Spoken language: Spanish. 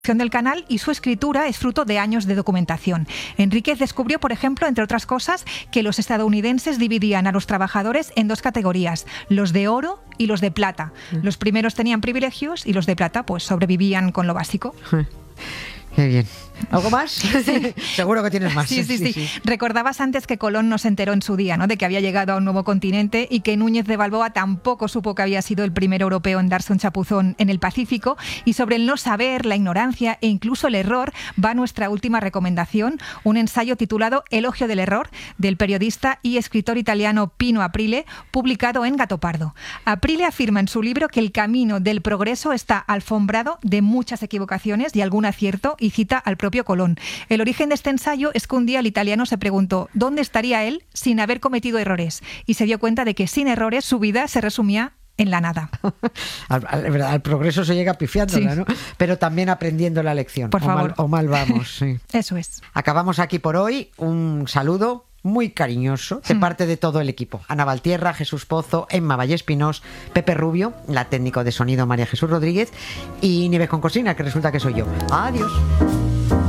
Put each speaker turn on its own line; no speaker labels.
del canal y su escritura es fruto de años de documentación. Enríquez descubrió, por ejemplo, entre otras cosas, que los estadounidenses dividían a los trabajadores en dos categorías, los de oro y los de plata. Los primeros tenían privilegios y los de plata pues sobrevivían con lo básico.
Qué bien. ¿Algo más? Sí. Seguro que tienes más.
Sí. Recordabas antes que Colón no se enteró en su día, ¿no?, de que había llegado a un nuevo continente, y que Núñez de Balboa tampoco supo que había sido el primer europeo en darse un chapuzón en el Pacífico. Y sobre el no saber, la ignorancia e incluso el error va nuestra última recomendación, un ensayo titulado Elogio del error, del periodista y escritor italiano Pino Aprile, publicado en Gattopardo. Aprile afirma en su libro que el camino del progreso está alfombrado de muchas equivocaciones y algún acierto, y cita al propio Colón. El origen de este ensayo es que un día el italiano se preguntó ¿dónde estaría él sin haber cometido errores? Y se dio cuenta de que sin errores su vida se resumía en la nada.
Al progreso se llega pifiándola, sí, ¿no? Pero también aprendiendo la lección.
Por favor.
O mal vamos. Sí.
Eso es.
Acabamos aquí por hoy. Un saludo muy cariñoso de parte de todo el equipo. Ana Valtierra, Jesús Pozo, Emma Vallespinós, Pepe Rubio, la técnico de sonido María Jesús Rodríguez y Nieves Concosina, que resulta que soy yo. Adiós.